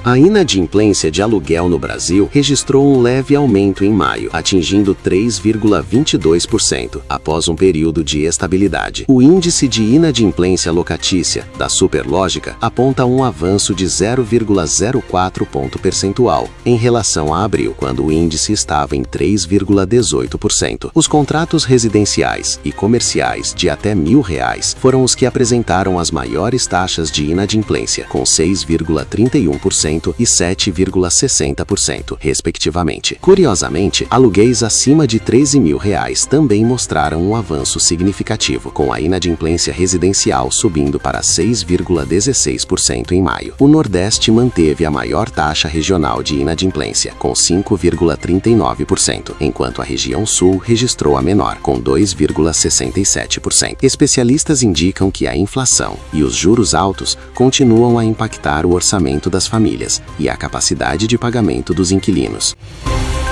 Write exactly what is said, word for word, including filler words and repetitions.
A inadimplência de aluguel no Brasil registrou um leve aumento em maio, atingindo três vírgula vinte e dois por cento, após um período de estabilidade. O índice de inadimplência locatícia da Superlógica aponta um avanço de zero vírgula zero quatro ponto percentual em relação a abril, quando o índice estava em três vírgula dezoito por cento. Os contratos residenciais e comerciais de até mil reais foram os que apresentaram as maiores taxas de inadimplência, com seis vírgula trinta e um por cento e sete vírgula sessenta por cento, respectivamente. Curiosamente, aluguéis acima de treze mil reais também mostraram um avanço significativo, com a inadimplência residencial subindo para seis vírgula dezesseis por cento em maio. O Nordeste manteve a maior taxa regional de inadimplência, com cinco vírgula trinta e nove por cento, enquanto a região Sul registrou a menor, com dois vírgula sessenta e sete por cento. Especialistas indicam que a inflação e os juros altos continuam a impactar o orçamento das famílias e a capacidade de pagamento dos inquilinos.